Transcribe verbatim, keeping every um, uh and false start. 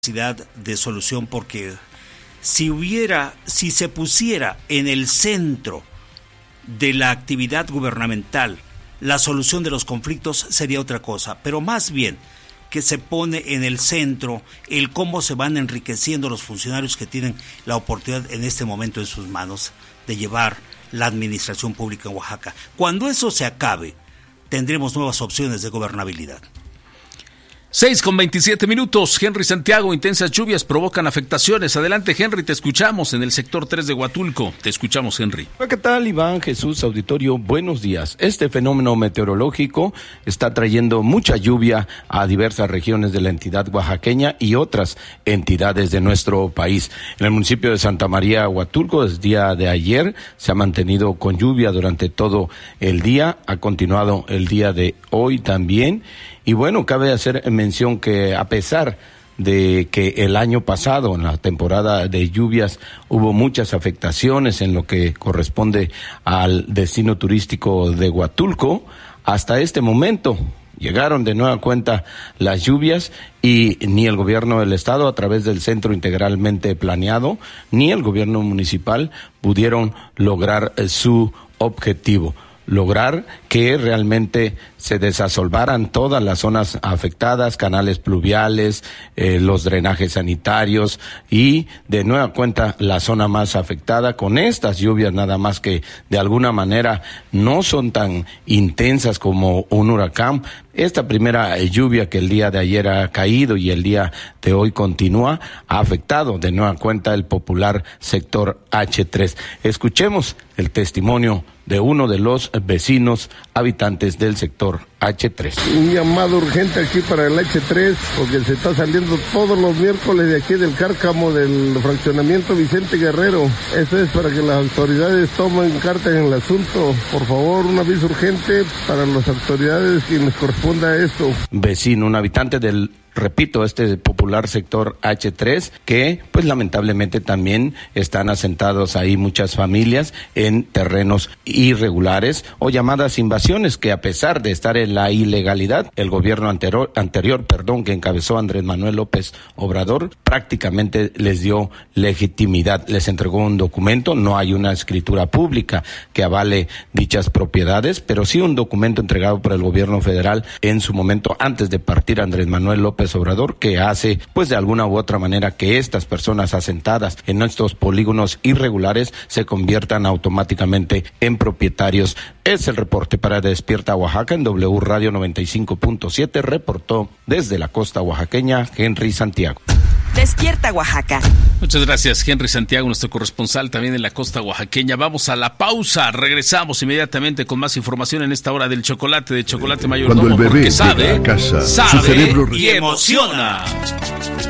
necesidad de solución, porque si hubiera, si se pusiera en el centro de la actividad gubernamental la solución de los conflictos, sería otra cosa, pero más bien que se pone en el centro el cómo se van enriqueciendo los funcionarios que tienen la oportunidad en este momento en sus manos de llevar la administración pública en Oaxaca. Cuando eso se acabe, tendremos nuevas opciones de gobernabilidad. seis con veintisiete minutos. Henry Santiago, intensas lluvias provocan afectaciones. Adelante, Henry, te escuchamos en el sector tres de Huatulco. Te escuchamos, Henry. Hola, ¿qué tal, Iván, Jesús, auditorio? Buenos días. Este fenómeno meteorológico está trayendo mucha lluvia a diversas regiones de la entidad oaxaqueña y otras entidades de nuestro país. En el municipio de Santa María, Huatulco, desde el día de ayer se ha mantenido con lluvia durante todo el día. Ha continuado el día de hoy también. Y bueno, cabe hacer mención que a pesar de que el año pasado, en la temporada de lluvias, hubo muchas afectaciones en lo que corresponde al destino turístico de Huatulco, hasta este momento llegaron de nueva cuenta las lluvias y ni el gobierno del estado, a través del centro integralmente planeado, ni el gobierno municipal pudieron lograr su objetivo. Lograr que realmente se desasolvaran todas las zonas afectadas, canales pluviales, eh, los drenajes sanitarios y de nueva cuenta la zona más afectada con estas lluvias, nada más que de alguna manera no son tan intensas como un huracán. Esta primera lluvia que el día de ayer ha caído y el día de hoy continúa, ha afectado de nueva cuenta el popular sector hache tres. Escuchemos el testimonio de uno de los vecinos habitantes del sector hache tres. Un llamado urgente aquí para el hache tres, porque se está saliendo todos los miércoles de aquí del Cárcamo del fraccionamiento Vicente Guerrero. Eso es para que las autoridades tomen cartas en el asunto. Por favor, un aviso urgente para las autoridades que les corresponda esto. Vecino, un habitante del, repito, este popular sector hache tres, que pues lamentablemente también están asentados ahí muchas familias en terrenos irregulares o llamadas invasiones, que a pesar de estar en la ilegalidad, el gobierno anterior, anterior, perdón, que encabezó Andrés Manuel López Obrador, prácticamente les dio legitimidad, les entregó un documento. No hay una escritura pública que avale dichas propiedades, pero sí un documento entregado por el gobierno federal en su momento, antes de partir Andrés Manuel López Obrador, que hace pues de alguna u otra manera que estas personas asentadas en estos polígonos irregulares se conviertan automáticamente en propietarios. Es el reporte para Despierta Oaxaca en W Radio noventa y cinco punto siete, reportó desde la costa oaxaqueña Henry Santiago. Despierta Oaxaca. Muchas gracias, Henry Santiago, nuestro corresponsal también en la costa oaxaqueña. Vamos a la pausa, regresamos inmediatamente con más información en esta hora del chocolate, de Chocolate Mayordomo. Cuando el bebé porque sabe, llega a casa, sabe su cerebro y emociona.